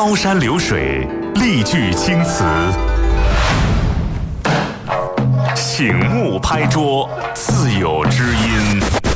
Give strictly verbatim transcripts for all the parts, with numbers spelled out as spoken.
高山流水，丽句青词，醒目拍桌，自有知音。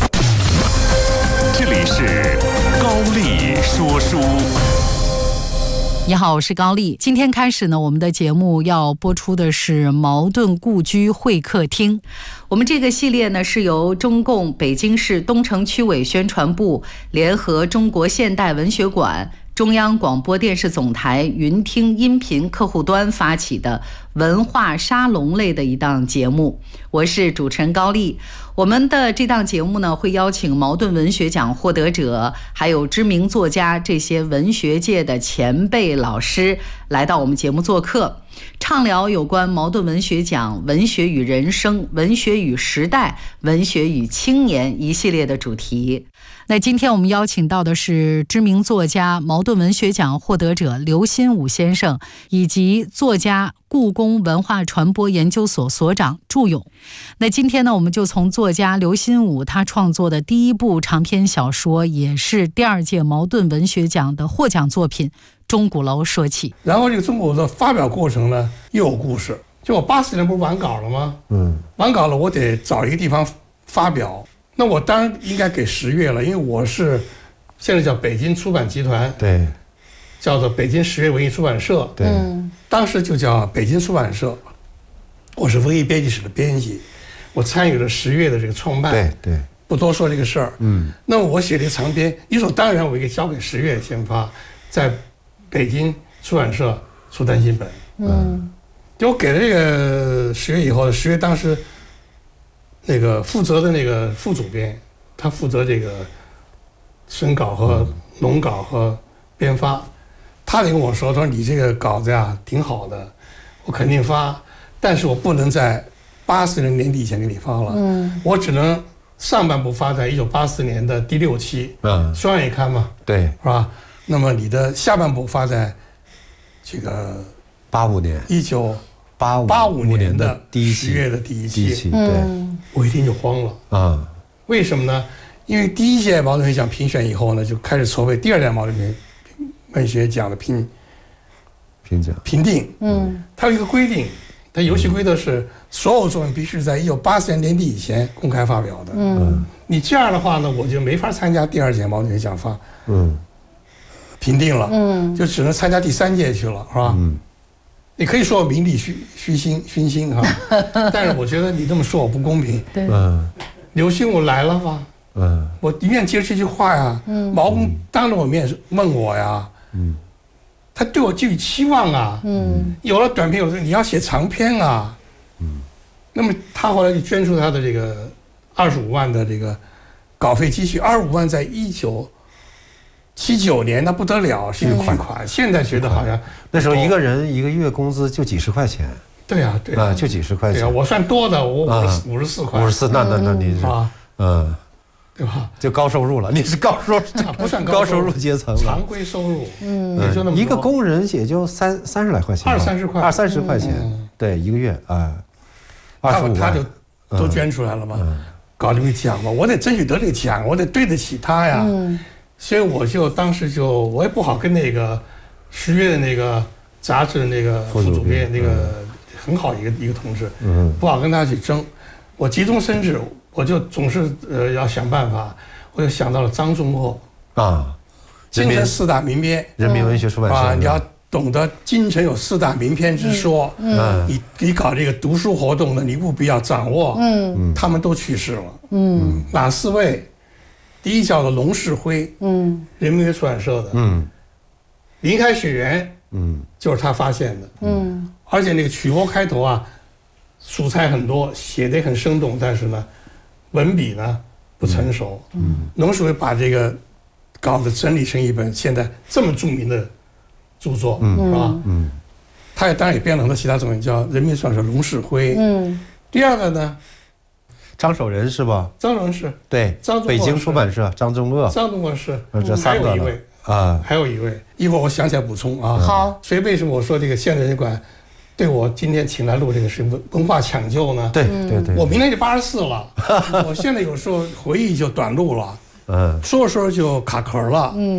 这里是高丽说书。 你好，我是高丽。今天开始呢，我们的节目要播出的是茅盾故居会客厅。我们这个系列呢，是由中共北京市东城区委宣传部联合中国现代文学馆、中央广播电视总台云听音频客户端发起的文化沙龙类的一档节目。我是主持人高丽。我们的这档节目呢，会邀请茅盾文学奖获得者，还有知名作家，这些文学界的前辈老师来到我们节目做客，畅聊有关茅盾文学奖、文学与人生、文学与时代、文学与青年一系列的主题。那今天我们邀请到的是知名作家、茅盾文学奖获得者刘心武先生，以及作家、故宫文化传播研究所所长祝勇。那今天呢，我们就从作家刘心武他创作的第一部长篇小说，也是第二届茅盾文学奖的获奖作品《钟鼓楼》说起。 然后这个钟鼓楼的发表过程呢，又有故事。就我八四年不是完稿了吗？嗯，完稿了，我得找一个地方发表。那我当然应该给十月了，因为我是现在叫北京出版集团， 对， 叫做北京十月文艺出版社， 对， 当时就叫北京出版社。我是文艺编辑室的编辑，我参与了十月的这个创办， 对对， 不多说这个事儿。嗯，那么我写这个长篇，一说当然我应该交给十月先发，在北京出版社出单行本。嗯，就我给了这个十月以后，十月当时那个负责的那个副主编，他负责这个审稿和农稿和编发，他就跟我说，他说你这个稿子呀挺好的，我肯定发，但是我不能在八四年年底以前给你发了，嗯，我只能上半部发在一九八四年的第六期，嗯，双月刊嘛， 对， 是吧？那么你的下半部发在这个八五年， 一九八五八五年的第一十月的第一期， 第一期，对， 我一听就慌了啊！为什么呢？因为第一届茅盾文学奖评选以后呢，就开始筹备第二届茅盾文学奖的评评奖评定。嗯，它有一个规定，它游戏规则是所有作品必须在一九八四年年底以前公开发表的。嗯，你这样的话呢，我就没法参加第二届茅盾文学奖发嗯评定了。嗯，就只能参加第三届去了，是吧？嗯。你可以说我名利虚虚心熏心哈，但是我觉得你这么说我不公平。对，嗯，刘心武来了吧？嗯，我一面接着这句话呀，嗯，毛公当着我面问我呀，嗯，他对我寄予期望啊，嗯，有了短篇，有了你要写长篇啊，嗯，那么他后来就捐出他的这个二十五万的这个稿费积蓄，二十五万在一九七九年那不得了，是一款款。现在觉得好像那时候一个人一个月工资就几十块钱。 对啊，对啊， 就几十块钱。 对啊，我算多的，我五十四块。 五十四，那那那你是啊， 嗯， 对吧？ 就高收入了，你是高收入， 不算高收入阶层了， 常规收入，嗯，也就那么一个工人也就三三十来块钱， 二三十块， 二三十块钱，对，一个月啊，二十五万， 他就都捐出来了嘛，搞这个奖嘛，我得争取得这个奖，我得对得起他呀。所以我就当时就我也不好跟那个十月的那个杂志的那个副主编那个很好一个一个同志，嗯，不好跟他去争。我急中生智，我就总是呃要想办法，我就想到了张仲厚啊，京城四大名编， 人民文学出版社啊，你要懂得京城有四大名篇之说，嗯，你你搞这个读书活动呢，你务必要掌握，嗯，他们都去世了，嗯，哪四位？第一叫做龙世辉，嗯，人民文学出版社的，嗯，林开雪原，嗯，就是他发现的，嗯，而且那个曲波开头啊，素材很多，写得很生动，但是呢，文笔呢不成熟，嗯，龙世辉把这个稿子整理成一本现在这么著名的著作，嗯，是吧？嗯，他也当然也编了很多其他作品，叫人民出版社龙世辉，嗯，第二个呢。 张守仁是吧？ 张守仁是对，北京出版社张仲乐， 张仲乐是， 这三个还有一位啊，还有一位，一会儿我想起来补充啊。 好， 所以为什么我说这个现代人馆对我今天请来录这个是文文化抢救呢？ 对对对， 我明年就八十四了，我现在有时候回忆就短路了，嗯，说着说着就卡壳了，嗯，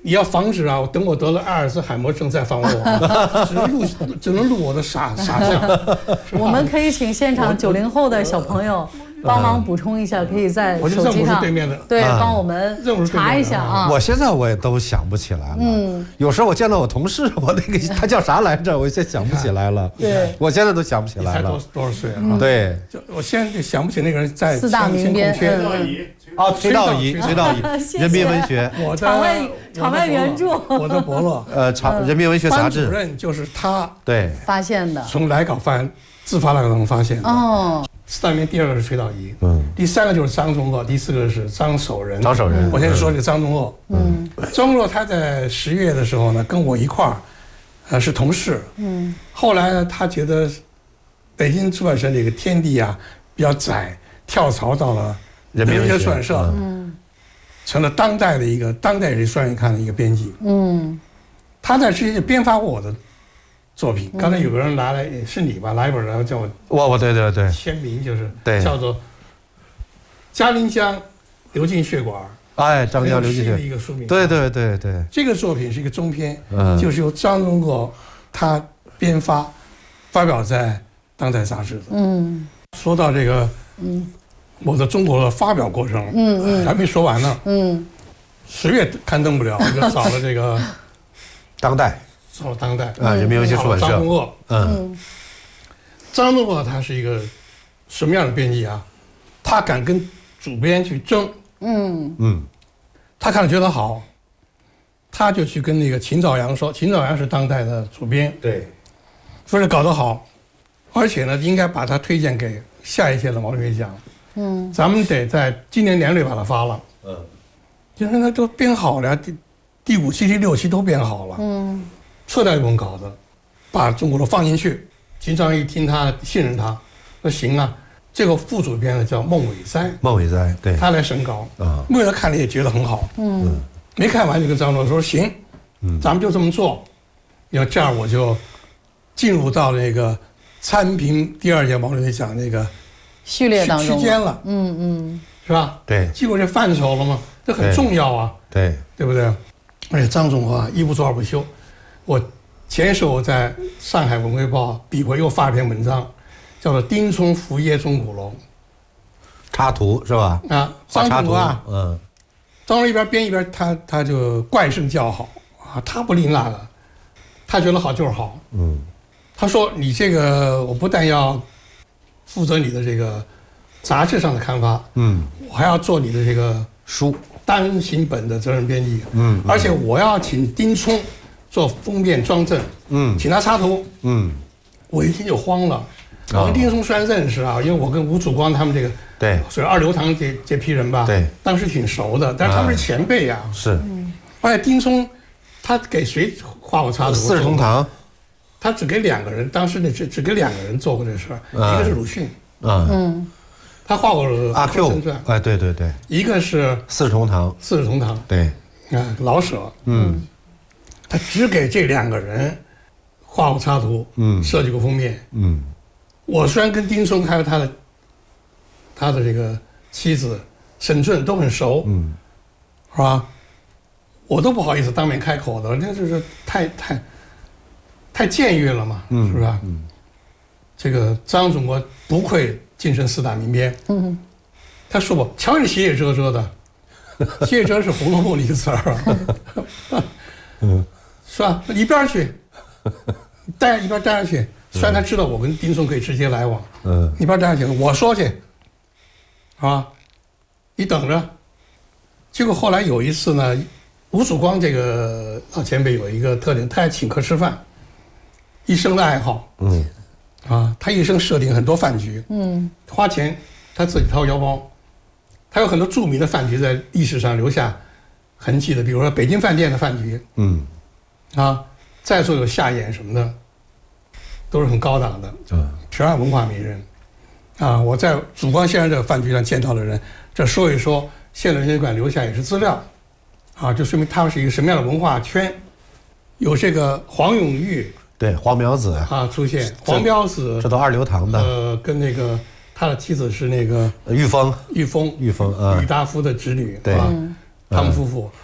你要防止啊，等我得了阿尔兹海默症再访问我，只能录只能录我的傻傻相。 我们可以请现场九零后的小朋友帮忙补充一下，可以在手机上对面的对帮我们查一下啊。 我现在我也都想不起来了。嗯，有时候我见到我同事，我那个他叫啥来着，我现在想不起来了。 对， 我现在都想不起来了。 你才多多少岁啊？ 对， 就我现在想不起那个人在四大名编。 哦，崔道仪，崔道仪，人民文学， 我的场外场外援助， 我的伯乐， 呃，场人民文学杂志班主任就是他对发现的， 从来稿发自发来稿中发现的。 哦， 四大名第二个是崔道仪，嗯，第三个就是张宗鄂，第四个是张守仁。 张守仁， 我先说这个张宗鄂，嗯，张宗鄂他在十月的时候呢，跟我一块儿，呃，是同事，嗯，后来呢，他觉得北京出版社这个天地啊比较窄，跳槽到了人民文学出版社，嗯，成了当代的一个当代人专业刊的一个编辑，嗯，他在之前就编发过我的作品。刚才有个人拿来，是你吧？拿一本然后叫我， 我我对对对， 签名就是对， 叫做《嘉陵江流进血管》。 哎，张江流进血的一个书名。 对对对对， 这个作品是一个中篇，嗯，就是由张宗鄂他编发，发表在《当代》杂志的。嗯，说到这个，嗯。我的中国的发表过程，嗯嗯，还没说完呢，嗯，十月刊登不了，我就找了这个当代， 找了当代啊，人民文学出版社， 张宗鄂，嗯，张宗鄂他是一个什么样的编辑啊？他敢跟主编去争，嗯嗯，他看了觉得好，他就去跟那个秦兆阳说，秦兆阳是当代的主编，对，说是搞得好，而且呢，应该把他推荐给下一届的毛主席奖。嗯，咱们得在今年年内把它发了。嗯，就是它都编好了，第第五期、第六期都编好了。嗯，撤掉一本稿子，把中国的放进去。秦兆阳一听他信任他，那行啊。这个副主编呢叫孟伟哉， 孟伟哉对， 他来审稿啊。孟伟哉看了也觉得很好。嗯，没看完就跟张总说行，嗯，咱们就这么做。要这样我就进入到那个参评第二届毛主席奖那个。 序列当中， 区间了， 嗯嗯， 是吧？ 对， 进入这范畴了嘛，这很重要啊， 对， 对不对？而且张总啊，一不做二不休。我前手在上海文汇报笔回又发了篇文章，叫做《丁聪伏耶钟鼓楼》， 插图是吧？ 啊，张总啊， 嗯， 张总一边编一边他他就怪声叫好啊，他不吝啬了，他觉得好就是好，嗯，他说你这个我不但要。负责你的这个杂志上的刊发，嗯，我还要做你的这个书单行本的责任编辑，嗯，而且我要请丁聪做封面装帧，嗯，请他插图，嗯，我一听就慌了。我跟丁聪虽然认识啊，因为我跟吴曙光他们这个对， 所以二流堂这这批人吧， 对， 当时挺熟的，但是他们是前辈呀， 是， 而且丁聪他给谁画过插图？ 四世同堂。 他只给两个人，当时那只只给两个人做过这事儿，一个是鲁迅，嗯，他画过《 阿 Q》传，哎，对对对， 一个是四世同堂， 四世同堂， 对， 啊，老舍，嗯，他只给这两个人画过插图，嗯，设计过封面，嗯，我虽然跟丁聪还有他的他的这个妻子沈圳都很熟，嗯，是吧？我都不好意思当面开口的，那就是太太。太僭越了嘛，嗯、是不是、啊？嗯，这个张总国不愧晋升四大名编。嗯，他说我瞧你写写遮遮的，写写遮是《红楼梦》的一个词儿啊。嗯，是吧？一边去，待一边待下去。虽然他知道我跟丁松可以直接来往，嗯，一边待下去，我说去，啊，你等着。结果后来有一次呢，吴曙光这个老前辈有一个特点，他爱请客吃饭。一生的爱好，嗯，啊，他一生设定很多饭局，嗯，花钱他自己掏腰包，他有很多著名的饭局在历史上留下痕迹的，比如说北京饭店的饭局，嗯，啊，在座有夏衍什么的，都是很高档的，嗯，全是文化名人，啊，我在曙光先生这个饭局上见到的人，这说一说，现代文学馆留下也是资料，啊，就说明他们是一个什么样的文化圈，有这个黄永玉。 对，黄苗子啊出现，黄苗子这都二流堂的， 呃，跟那个他的妻子是那个玉峰， 玉峰， 玉峰啊， 郁达夫的侄女， 对， 啊，他们夫妇，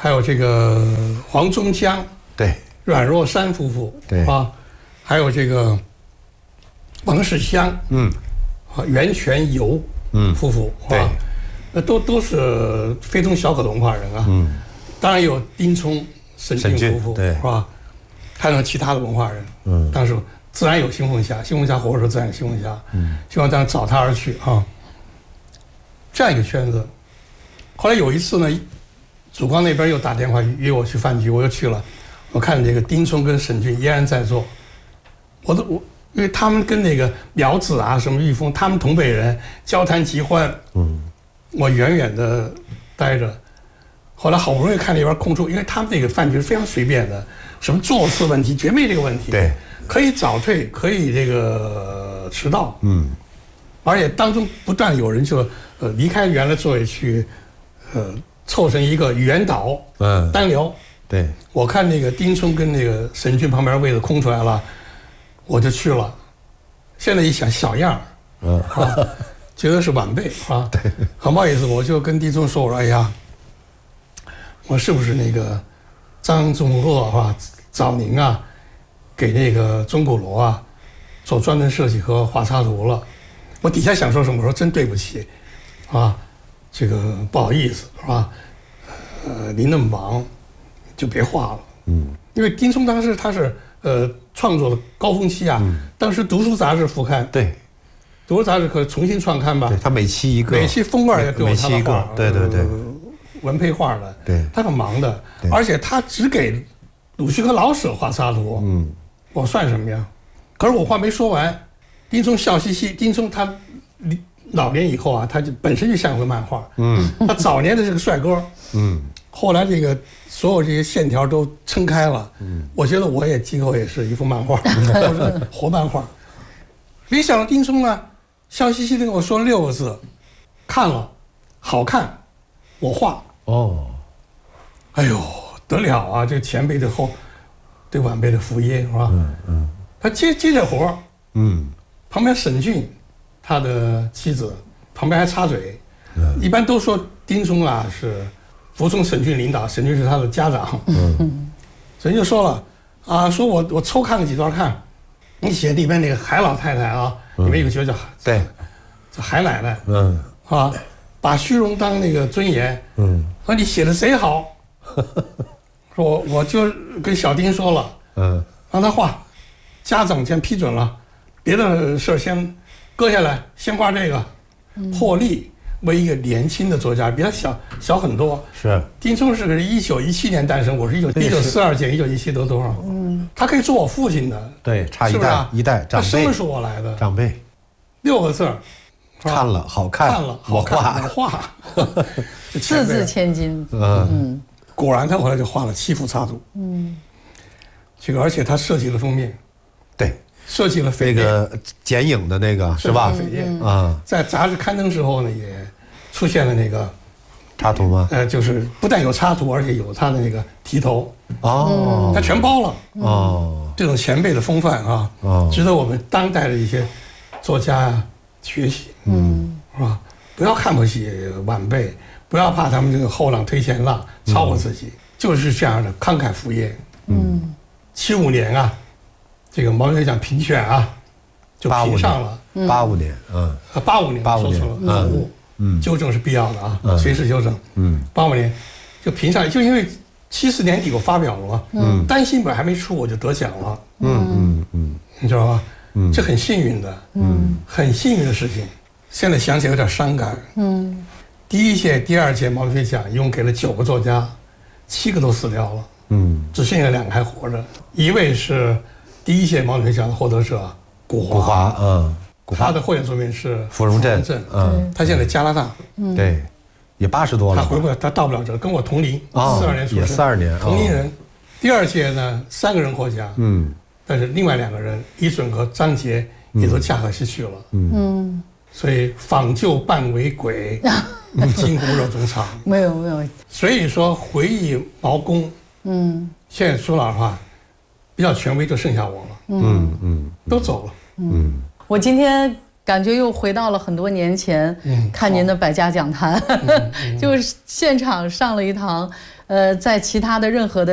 还有这个黄忠江， 对， 阮若山夫妇， 对啊，还有这个王世襄， 嗯， 啊，袁泉游， 嗯夫妇， 对， 那都都是非同小可的文化人啊。嗯，当然有丁聪、沈俊夫妇， 对， 是吧？还有其他的文化人，嗯，当时自然有新凤霞，新凤霞活着自然有新凤霞，嗯，新凤霞当然找他而去啊。这样一个圈子，后来有一次呢，曙光那边又打电话约我去饭局，我又去了。我看这个丁聪跟沈俊依然在座，我都我因为他们跟那个苗子啊什么玉峰，他们同辈人交谈极欢，嗯，我远远的待着。后来好不容易看那边空出，因为他们这个饭局是非常随便的，什么座次问题绝没这个问题， 对， 可以早退，可以这个迟到，嗯，而且当中不断有人就呃离开原来座位去，呃凑成一个圆岛，嗯，单聊， 对， 我看那个丁聪跟那个沈俊旁边位子空出来了，我就去了，现在一想小样儿，嗯，啊，觉得是晚辈啊，对，很不好意思，我就跟丁聪说，我说哎呀。我是不是那个张仲鄂啊、早宁啊，给那个钟鼓楼啊做专门设计和画插图了？我底下想说什么？我说真对不起，啊，这个不好意思，是吧？呃，您那么忙，就别画了。嗯，因为丁聪当时他是呃创作的高峰期啊，嗯、当时读书杂志副刊， 对， 读书杂志可重新创刊吧？ 对，他每期一个， 每期封面也给我他的画， 对对对。 呃文配画的， 对， 他很忙的，而且他只给鲁迅和老舍画插图，嗯，我算什么呀？可是我话没说完，丁聪笑嘻嘻。丁聪他老年以后啊，他就本身就像个漫画，嗯，他早年的这个帅哥，嗯，后来这个所有这些线条都撑开了，嗯，我觉得我也今后也是一幅漫画，或者活漫画。没想到丁聪呢，笑嘻嘻的跟我说六个字，看了，好看，我画。哦，哎呦，得了啊！这前辈的后，对晚辈的福音是吧？嗯嗯。他接接这活儿，嗯。旁边沈俊，他的妻子旁边还插嘴，嗯。一般都说丁聪啊是服从沈俊领导，沈俊是他的家长。嗯。沈俊就说了啊，说我我抽看了几段看，你写里边那个海老太太啊，里面有个角色叫对， 叫海奶奶，嗯啊。把虚荣当那个尊严，嗯，说你写的贼好，说我我就跟小丁说了，嗯，让他画，家长先批准了，别的事儿先搁下来，先画这个。霍利为一个年轻的作家，比他小小很多， 是。 丁聪是个一九一七年诞生，我是一九一九四二减一九一七得多少？嗯，他可以做我父亲的， 对，差一代一代长辈， 他生的是我来的长辈， 六个字儿。 看了好看， 看了好看，我画， 字字千金。嗯嗯， 果然他后来就画了七幅插图。嗯，这个而且他设计了封面， 对， 设计了扉页， 那个剪影的那个是吧？ 扉页啊，在杂志刊登时候呢，也出现了那个插图吗？ 呃，就是不但有插图，而且有他的那个题头。 哦， 他全包了。 哦， 这种前辈的风范啊，哦，值得我们当代的一些作家啊学习。嗯，是吧？不要看不起晚辈，不要怕他们这个后浪推前浪超过自己，嗯、就是这样的慷慨赴业。嗯，七五年啊，这个毛主席奖评选啊，就评上了。 八五年，嗯， 八五年，说错了，错误，嗯，纠正是必要的啊，嗯、随时纠正。嗯，八五年就评上，就因为七四年底我发表了嘛，嗯，单行本还没出我就得奖了。嗯嗯嗯，你知道吧？嗯，这很幸运的，嗯，很幸运的事情。现在想起来有点伤感。嗯，第一届、第二届毛主席奖一共给了九个作家，七个都死掉了。嗯，只剩下两个还活着。一位是第一届毛主席奖的获得者古华， 古华，嗯，古华他的获奖作品是《 芙蓉镇》。 嗯，他现在加拿大。 嗯，对，也八十多了。 他回不了，他到不了这，跟我同龄，四二年出生， 也四二年， 同龄人。第二届呢，三个人获奖。嗯，但是另外两个人，伊准和张杰也都驾鹤西去了。嗯。所以访旧半为鬼，金骨肉中藏。 没有没有。 所以说回忆毛公，嗯，现在说老实话，比较权威就剩下我了。嗯嗯，都走了。 嗯，我今天感觉又回到了很多年前，嗯，看您的百家讲坛，嗯嗯、就是现场上了一堂。 呃，在其他的任何的。